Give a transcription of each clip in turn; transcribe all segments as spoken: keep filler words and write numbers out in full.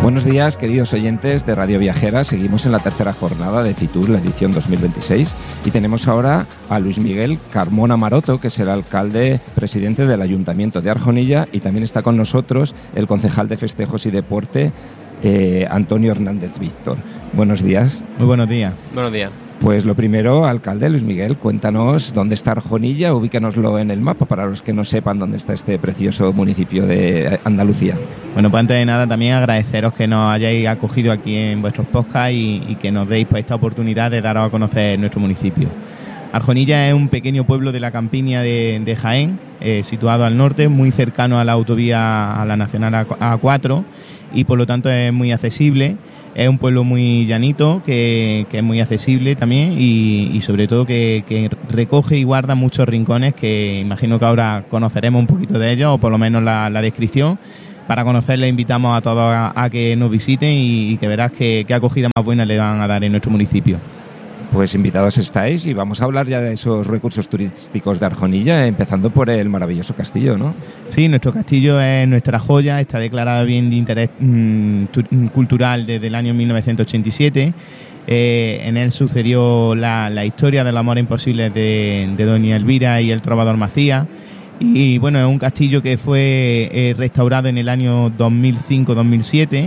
Buenos días, queridos oyentes de Radio Viajera. Seguimos en la tercera jornada de Fitur, la edición dos mil veintiséis, y tenemos ahora a Luis Miguel Carmona Maroto, que es el alcalde presidente del Ayuntamiento de Arjonilla, y también está con nosotros el concejal de Festejos y Deporte, eh, Antonio Hernández Víctor. Buenos días. Muy buenos días. Buenos días. Pues lo primero, alcalde Luis Miguel, cuéntanos dónde está Arjonilla, ubícanoslo en el mapa para los que no sepan dónde está este precioso municipio de Andalucía. Bueno, pues antes de nada también agradeceros que nos hayáis acogido aquí en vuestros podcasts y, y que nos deis pues, esta oportunidad de daros a conocer nuestro municipio. Arjonilla es un pequeño pueblo de la campiña de, de Jaén, eh, situado al norte, muy cercano a la autovía, a la Nacional A cuatro, y por lo tanto es muy accesible. Es un pueblo muy llanito, que, que es muy accesible también y, y sobre todo que, que recoge y guarda muchos rincones que imagino que ahora conoceremos un poquito de ellos, o por lo menos la, la descripción. Para conocerles invitamos a todos a, a que nos visiten y, y que verás qué acogida más buena le van a dar en nuestro municipio. Pues invitados estáis y vamos a hablar ya de esos recursos turísticos de Arjonilla, empezando por el maravilloso castillo, ¿no? Sí, nuestro castillo es nuestra joya, está declarada bien de interés mmm, cultural desde el año mil novecientos ochenta y siete. Eh, en él sucedió la, la historia del amor imposible de, de doña Elvira y el trovador Macías. Y bueno, es un castillo que fue eh, restaurado en el año dos mil cinco dos mil siete.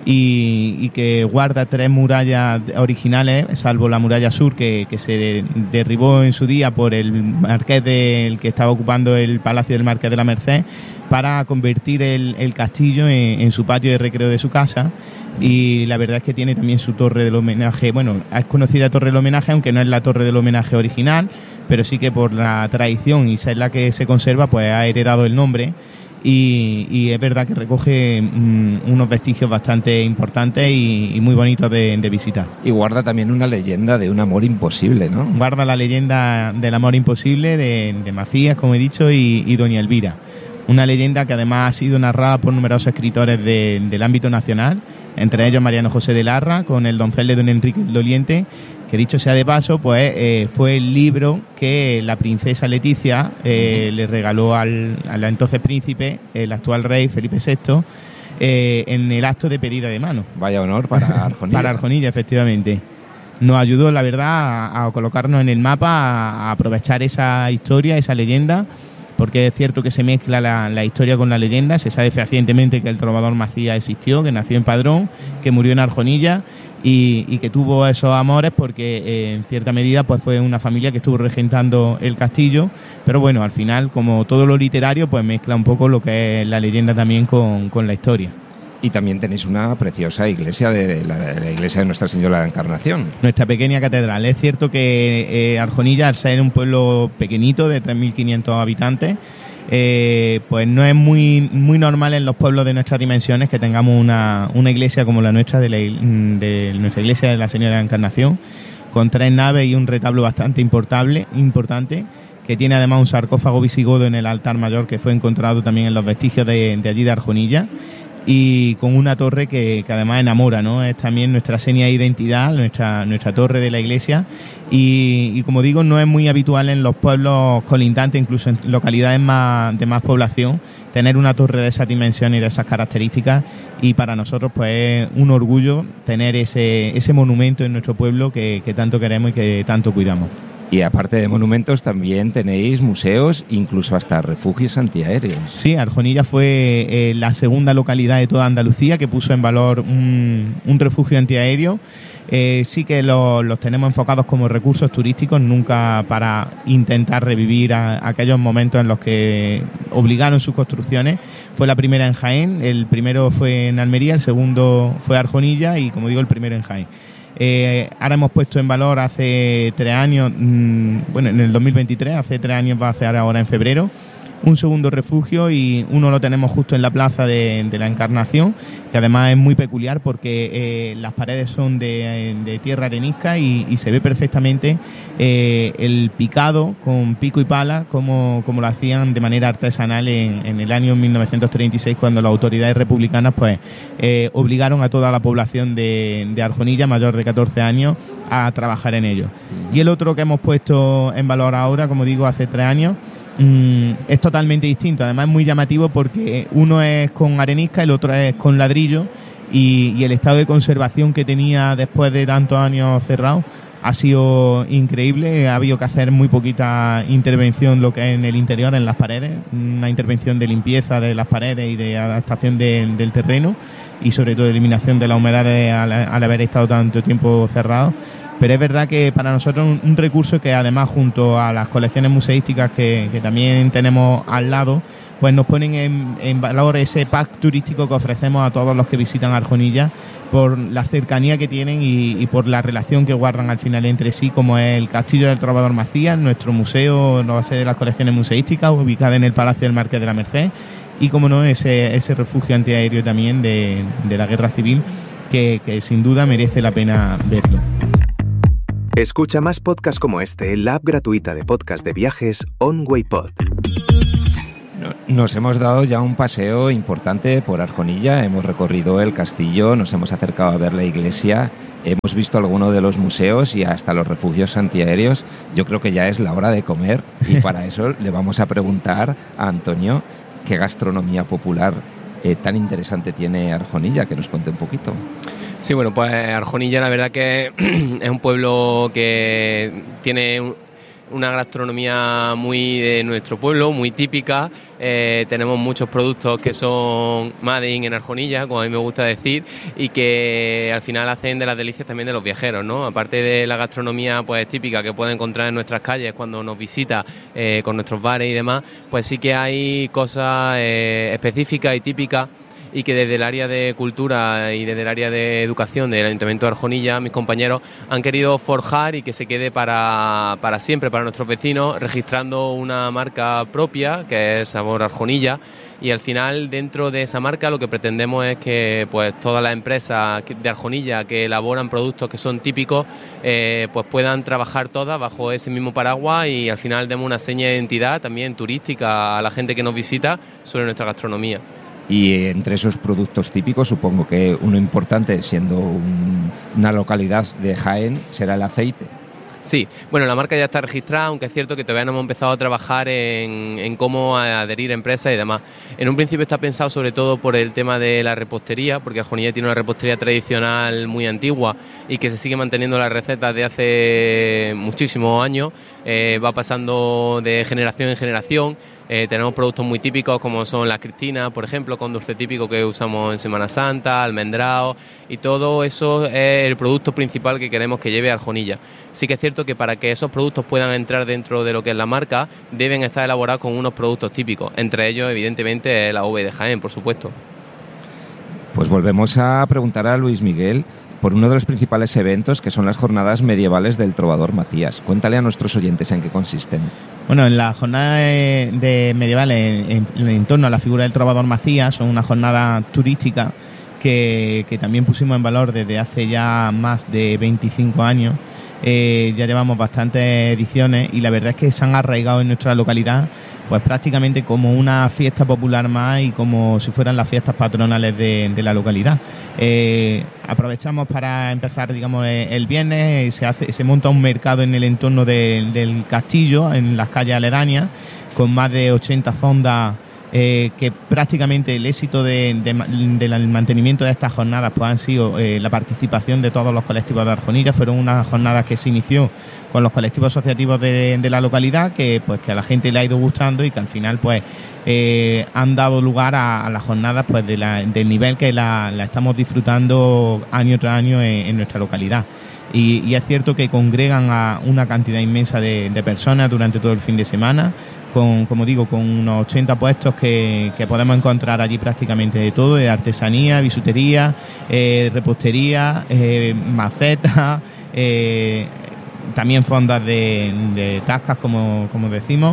Y, y que guarda tres murallas originales, salvo la muralla sur que, que se de, derribó en su día por el marqués del que estaba ocupando el palacio del Marqués de la Merced, para convertir el, el castillo en, en su patio de recreo de su casa. Y la verdad es que tiene también su torre del homenaje, bueno, es conocida torre del homenaje, aunque no es la torre del homenaje original, pero sí que por la tradición y ser la que se conserva, pues ha heredado el nombre. Y, y es verdad que recoge mmm, unos vestigios bastante importantes y, y muy bonitos de, de visitar. Y guarda también una leyenda de un amor imposible, ¿no? Guarda la leyenda del amor imposible de, de Macías, como he dicho, y, y doña Elvira. Una leyenda que además ha sido narrada por numerosos escritores de, del ámbito nacional, entre ellos Mariano José de Larra, con el doncel de don Enrique el Doliente, que dicho sea de paso, pues eh, fue el libro que la princesa Leticia eh, le regaló al, al entonces príncipe, el actual rey Felipe sexto, eh, en el acto de pedida de mano. Vaya honor para Arjonilla. Para Arjonilla, efectivamente. Nos ayudó, la verdad, a, a colocarnos en el mapa, a, a aprovechar esa historia, esa leyenda, porque es cierto que se mezcla la, la historia con la leyenda. Se sabe fehacientemente que el trovador Macías existió, que nació en Padrón, que murió en Arjonilla, Y, y que tuvo esos amores porque eh, en cierta medida pues fue una familia que estuvo regentando el castillo, pero bueno, al final, como todo lo literario, pues mezcla un poco lo que es la leyenda también con, con la historia. Y también tenéis una preciosa iglesia, de la, de la iglesia de Nuestra Señora de la Encarnación. Nuestra pequeña catedral. Es cierto que eh, Arjonilla, al ser un pueblo pequeñito de tres mil quinientos habitantes, Eh, pues no es muy muy normal en los pueblos de nuestras dimensiones que tengamos una, una iglesia como la nuestra, de, la, de nuestra iglesia de la Señora de la Encarnación, con tres naves y un retablo bastante importante, importante que tiene además un sarcófago visigodo en el altar mayor que fue encontrado también en los vestigios de, de allí de Arjonilla, y con una torre que, que además enamora, ¿no? Es también nuestra seña de identidad, nuestra, nuestra torre de la iglesia, y, y como digo, no es muy habitual en los pueblos colindantes, incluso en localidades más, de más población, tener una torre de esas dimensiones y de esas características, y para nosotros pues es un orgullo tener ese, ese monumento en nuestro pueblo que, que tanto queremos y que tanto cuidamos. Y aparte de monumentos también tenéis museos, incluso hasta refugios antiaéreos. Sí, Arjonilla fue eh, la segunda localidad de toda Andalucía que puso en valor un, un refugio antiaéreo. Eh, sí que los, los tenemos enfocados como recursos turísticos, nunca para intentar revivir a, a aquellos momentos en los que obligaron sus construcciones. Fue la primera en Jaén, el primero fue en Almería, el segundo fue Arjonilla y, como digo, el primero en Jaén. Eh, ahora hemos puesto en valor hace tres años, mmm, bueno, en el dos mil veintitrés, hace tres años va a ser ahora en febrero, un segundo refugio, y uno lo tenemos justo en la plaza de, de la Encarnación, que además es muy peculiar porque eh, las paredes son de, de tierra arenisca y, y se ve perfectamente eh, el picado con pico y pala como, como lo hacían de manera artesanal en, en el año mil novecientos treinta y seis, cuando las autoridades republicanas pues eh, obligaron a toda la población de, de Arjonilla mayor de catorce años a trabajar en ello. Y el otro que hemos puesto en valor ahora, como digo, hace tres años, Mm, es totalmente distinto, además es muy llamativo porque uno es con arenisca, el otro es con ladrillo, y, y el estado de conservación que tenía después de tantos años cerrado ha sido increíble. Ha habido que hacer muy poquita intervención lo que es en el interior, en las paredes, una intervención de limpieza de las paredes y de adaptación de, del terreno y sobre todo eliminación de la humedad al, al haber estado tanto tiempo cerrado. Pero es verdad que para nosotros un, un recurso que además junto a las colecciones museísticas que, que también tenemos al lado, pues nos ponen en, en valor ese pack turístico que ofrecemos a todos los que visitan Arjonilla por la cercanía que tienen y, y por la relación que guardan al final entre sí, como es el Castillo del Trovador Macías, nuestro museo, la base de las colecciones museísticas, ubicada en el Palacio del Marqués de la Merced, y como no, ese, ese refugio antiaéreo también de, de la Guerra Civil, que, que sin duda merece la pena verlo. Escucha más podcasts como este en la app gratuita de podcast de viajes OnWayPod. Nos hemos dado ya un paseo importante por Arjonilla, hemos recorrido el castillo, nos hemos acercado a ver la iglesia, hemos visto algunos de los museos y hasta los refugios antiaéreos. Yo creo que ya es la hora de comer y para eso le vamos a preguntar a Antonio qué gastronomía popular eh, tan interesante tiene Arjonilla, que nos cuente un poquito. Sí, bueno, pues Arjonilla la verdad que es un pueblo que tiene un una gastronomía muy de nuestro pueblo, muy típica. Eh, tenemos muchos productos que son made in en Arjonilla, como a mí me gusta decir, y que al final hacen de las delicias también de los viajeros, ¿no? Aparte de la gastronomía pues típica que pueden encontrar en nuestras calles cuando nos visita eh, con nuestros bares y demás, pues sí que hay cosas eh, específicas y típicas, y que desde el área de cultura y desde el área de educación del Ayuntamiento de Arjonilla, mis compañeros han querido forjar y que se quede para, para siempre, para nuestros vecinos, registrando una marca propia que es Sabor Arjonilla. Y al final, dentro de esa marca, lo que pretendemos es que pues todas las empresas de Arjonilla que elaboran productos que son típicos, eh, pues puedan trabajar todas bajo ese mismo paraguas y al final demos una seña de identidad también turística a la gente que nos visita sobre nuestra gastronomía. Y entre esos productos típicos, supongo que uno importante, siendo un, una localidad de Jaén, será el aceite. Sí, bueno, la marca ya está registrada, aunque es cierto que todavía no hemos empezado a trabajar en, en cómo adherir a empresas y demás. En un principio está pensado sobre todo por el tema de la repostería, porque Arjonilla tiene una repostería tradicional muy antigua y que se sigue manteniendo las recetas de hace muchísimos años, eh, va pasando de generación en generación. Eh, tenemos productos muy típicos como son las cristinas, por ejemplo, con dulce típico que usamos en Semana Santa, almendrado, y todo eso es el producto principal que queremos que lleve Arjonilla. Sí que es cierto que para que esos productos puedan entrar dentro de lo que es la marca, deben estar elaborados con unos productos típicos, entre ellos evidentemente la uva de Jaén, por supuesto. Pues volvemos a preguntar a Luis Miguel por uno de los principales eventos, que son las jornadas medievales del Trovador Macías. Cuéntale a nuestros oyentes en qué consisten. Bueno, en las jornadas de, de medievales en, en, en torno a la figura del Trovador Macías, son una jornada turística que, que también pusimos en valor desde hace ya más de veinticinco años. Eh, ya llevamos bastantes ediciones y la verdad es que se han arraigado en nuestra localidad pues prácticamente como una fiesta popular más y como si fueran las fiestas patronales de, de la localidad. Eh, aprovechamos para empezar, digamos, el viernes, se hace, se monta un mercado en el entorno de, del castillo, en las calles aledañas, con más de ochenta fondas, eh, que prácticamente el éxito de, de, de, del mantenimiento de estas jornadas pues han sido eh, la participación de todos los colectivos de Arjonilla. Fueron unas jornadas que se inició con los colectivos asociativos de, de la localidad, que pues que a la gente le ha ido gustando y que al final pues eh, han dado lugar a, a las jornadas pues de la, del nivel que la, la estamos disfrutando año tras año en, en nuestra localidad. Y, y es cierto que congregan a una cantidad inmensa de, de personas durante todo el fin de semana, con, como digo, con unos ochenta puestos que, que podemos encontrar allí prácticamente de todo, de artesanía, bisutería, eh, repostería, eh, macetas, eh, también fondas de, de tascas, como, como decimos,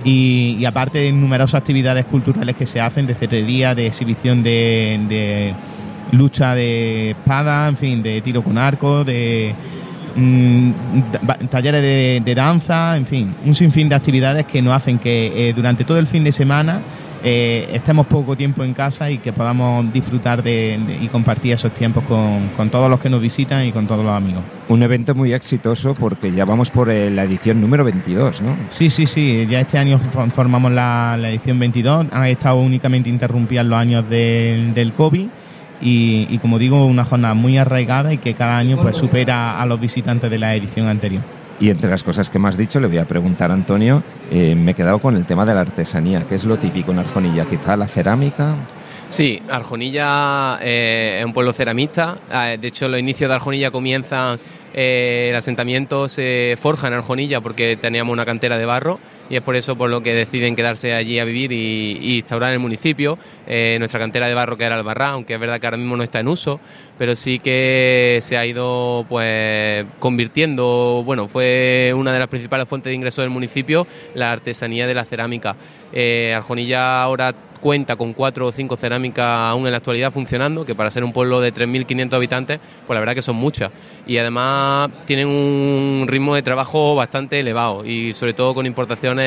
y, y aparte de numerosas actividades culturales que se hacen, de cetrería, de exhibición de, de lucha de espada, en fin, de tiro con arco, de mmm, talleres de, de danza, en fin, un sinfín de actividades que nos hacen que eh, durante todo el fin de semana eh, estemos poco tiempo en casa y que podamos disfrutar de, de, y compartir esos tiempos con, con todos los que nos visitan y con todos los amigos. Un evento muy exitoso porque ya vamos por la edición número veintidós, ¿no? Sí, sí, sí, ya este año formamos la, la edición veintidós, han estado únicamente interrumpidas los años de, del COVID. y, y como digo, una jornada muy arraigada y que cada año pues supera a los visitantes de la edición anterior. Y entre las cosas que me has dicho, le voy a preguntar a Antonio, eh, me he quedado con el tema de la artesanía. ¿Qué es lo típico en Arjonilla? ¿Quizá la cerámica? Sí, Arjonilla eh, es un pueblo ceramista. Eh, de hecho, los inicios de Arjonilla comienzan, eh, el asentamiento se forja en Arjonilla porque teníamos una cantera de barro, y es por eso por lo que deciden quedarse allí a vivir y, y instaurar el municipio. Eh, nuestra cantera de barro, que era Albarrá, aunque es verdad que ahora mismo no está en uso, pero sí que se ha ido pues convirtiendo, bueno, fue una de las principales fuentes de ingresos del municipio, la artesanía de la cerámica. Eh, Arjonilla ahora cuenta con cuatro o cinco cerámicas aún en la actualidad funcionando, que para ser un pueblo de tres mil quinientos habitantes, pues la verdad que son muchas. Y además tienen un ritmo de trabajo bastante elevado y sobre todo con importaciones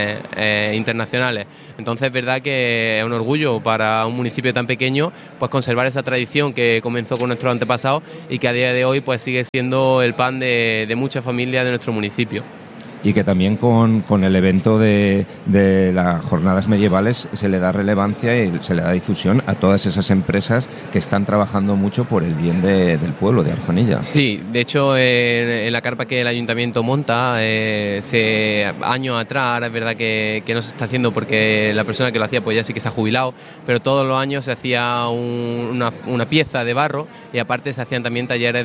eh, internacionales. Entonces es verdad que es un orgullo para un municipio tan pequeño pues conservar esa tradición que comenzó con nuestros antepasados y que a día de hoy pues sigue siendo el pan de, de muchas familias de nuestro municipio. Y que también con, con el evento de, de las jornadas medievales se le da relevancia y se le da difusión a todas esas empresas que están trabajando mucho por el bien de, del pueblo de Arjonilla. Sí, de hecho en, en la carpa que el ayuntamiento monta, eh, se, años atrás, ahora es verdad que, que no se está haciendo porque la persona que lo hacía pues ya sí que se ha jubilado, pero todos los años se hacía un, una, una pieza de barro y aparte se hacían también talleres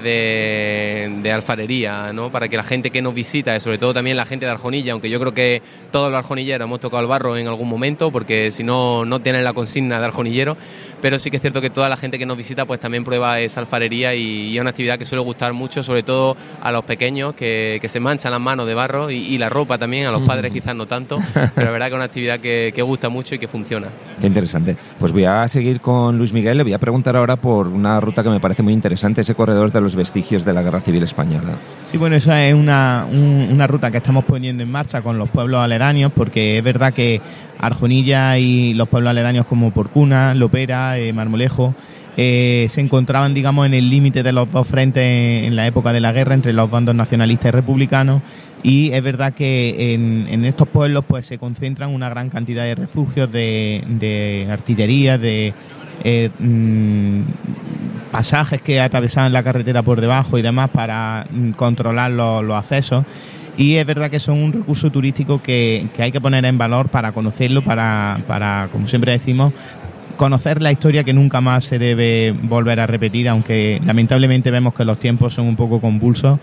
de, de alfarería, ¿no? Para que la gente que nos visita, y sobre todo también la gente de Arjonilla, aunque yo creo que todos los arjonilleros hemos tocado el barro en algún momento, porque si no, no tienen la consigna de arjonillero, pero sí que es cierto que toda la gente que nos visita pues también prueba esa alfarería y, y es una actividad que suele gustar mucho, sobre todo a los pequeños que, que se manchan las manos de barro y, y la ropa también, a los padres quizás no tanto, pero la verdad que es una actividad que, que gusta mucho y que funciona. Qué interesante. Pues voy a seguir con Luis Miguel, le voy a preguntar ahora por una ruta que me parece muy interesante, ese corredor de los vestigios de la Guerra Civil Española. Sí, bueno, esa es una, un, una ruta que estamos poniendo en marcha con los pueblos aledaños, porque es verdad que Arjonilla y los pueblos aledaños como Porcuna, Lopera, eh, Marmolejo, eh, se encontraban, digamos, en el límite de los dos frentes en la época de la guerra entre los bandos nacionalistas y republicanos, y es verdad que en, en estos pueblos pues se concentran una gran cantidad de refugios de, de artillería, de eh, mmm, pasajes que atravesaban la carretera por debajo y demás para mm, controlar los, los accesos. Y es verdad que son un recurso turístico que, que hay que poner en valor para conocerlo, para, para, como siempre decimos, conocer la historia que nunca más se debe volver a repetir, aunque lamentablemente vemos que los tiempos son un poco convulsos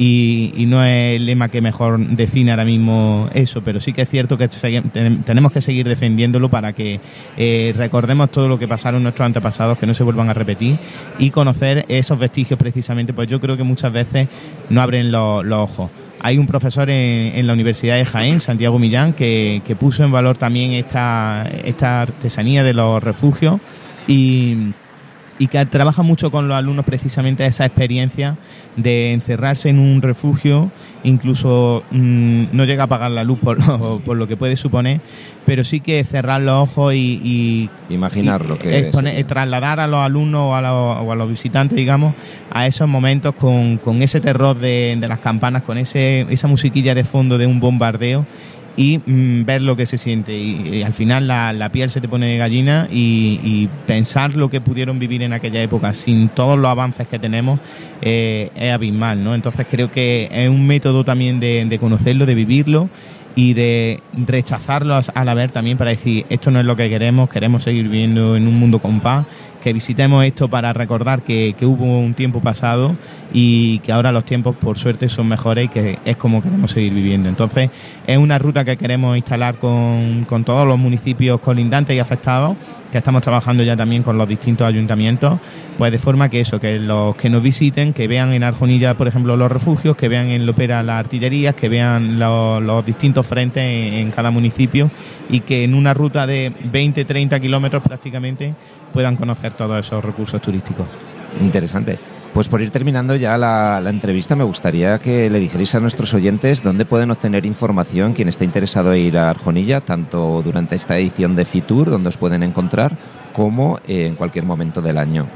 y, y no es el lema que mejor define ahora mismo eso, pero sí que es cierto que tenemos que seguir defendiéndolo para que eh, recordemos todo lo que pasaron nuestros antepasados, que no se vuelvan a repetir, y conocer esos vestigios precisamente, pues yo creo que muchas veces no abren los, los ojos. Hay un profesor en, en la Universidad de Jaén, Santiago Millán, que, que puso en valor también esta, esta artesanía de los refugios y, y que trabaja mucho con los alumnos precisamente esa experiencia de encerrarse en un refugio, incluso mmm, no llega a apagar la luz por lo, por lo que puede suponer, pero sí que cerrar los ojos y, y imaginar lo que exponer, es, trasladar a los alumnos o a los, o a los visitantes, digamos, a esos momentos con, con ese terror de, de las campanas, con ese esa musiquilla de fondo de un bombardeo y mmm, ver lo que se siente y, y al final la, la piel se te pone de gallina y, y pensar lo que pudieron vivir en aquella época sin todos los avances que tenemos eh, es abismal, ¿no? Entonces creo que es un método también de, de conocerlo, de vivirlo y de rechazarlo a la vez también para decir esto no es lo que queremos, queremos seguir viviendo en un mundo con paz, que visitemos esto para recordar que, que hubo un tiempo pasado y que ahora los tiempos por suerte son mejores y que es como queremos seguir viviendo. Entonces es una ruta que queremos instalar con, con todos los municipios colindantes y afectados, que estamos trabajando ya también con los distintos ayuntamientos, pues de forma que eso, que los que nos visiten, que vean en Arjonilla, por ejemplo, los refugios, que vean en Lopera las artillerías, que vean los, los distintos frentes en, en cada municipio y que en una ruta de veinte, treinta kilómetros prácticamente puedan conocer todos esos recursos turísticos. Interesante. Pues por ir terminando ya la, la entrevista, me gustaría que le dijerais a nuestros oyentes dónde pueden obtener información quien esté interesado en ir a Arjonilla, tanto durante esta edición de Fitur, donde os pueden encontrar, como eh, en cualquier momento del año.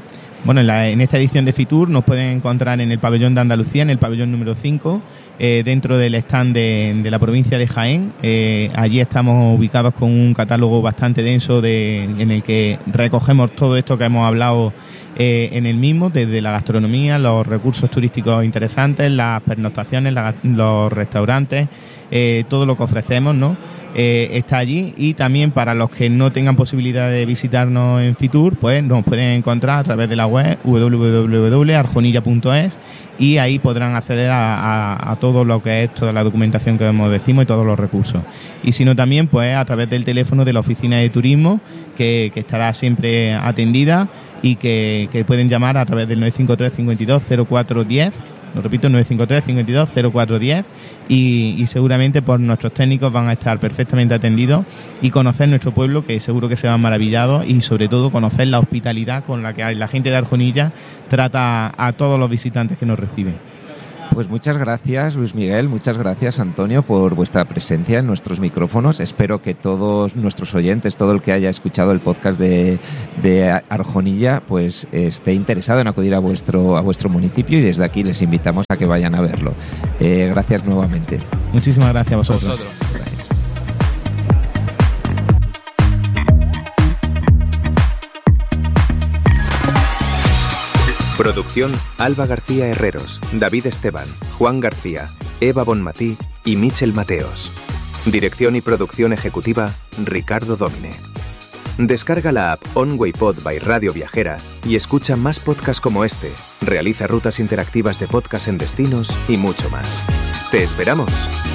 Bueno, en, la, en esta edición de Fitur nos pueden encontrar en el pabellón de Andalucía, en el pabellón número cinco, eh, dentro del stand de, de la provincia de Jaén. Eh, allí estamos ubicados con un catálogo bastante denso de, en el que recogemos todo esto que hemos hablado eh, en el mismo, desde la gastronomía, los recursos turísticos interesantes, las pernoctaciones, la, los restaurantes, eh, todo lo que ofrecemos, ¿no? Eh, está allí, y también para los que no tengan posibilidad de visitarnos en Fitur, pues nos pueden encontrar a través de la web doble u doble u doble u punto arjonilla punto es, y ahí podrán acceder a, a, a todo lo que es toda la documentación que como decimos y todos los recursos. Y si no, también pues a través del teléfono de la oficina de turismo, que, que estará siempre atendida, y que, que pueden llamar a través del nueve cinco tres, cincuenta y dos, cero cuatro diez. Lo repito, nueve cinco tres, cincuenta y dos, cero cuatro diez, y, y seguramente por nuestros técnicos van a estar perfectamente atendidos y conocer nuestro pueblo, que seguro que se van maravillados, y sobre todo conocer la hospitalidad con la que la gente de Arjonilla trata a todos los visitantes que nos reciben. Pues muchas gracias, Luis Miguel, muchas gracias, Antonio, por vuestra presencia en nuestros micrófonos. Espero que todos nuestros oyentes, todo el que haya escuchado el podcast de, de Arjonilla, pues esté interesado en acudir a vuestro, a vuestro municipio, y desde aquí les invitamos a que vayan a verlo. Eh, gracias nuevamente. Muchísimas gracias a vosotros. vosotros. Gracias. Producción Alba García Herreros, David Esteban, Juan García, Eva Bonmatí y Michel Mateos. Dirección y producción ejecutiva Ricardo Dómine. Descarga la app OnWayPod by Radio Viajera y escucha más podcasts como este. Realiza rutas interactivas de podcast en destinos y mucho más. ¡Te esperamos!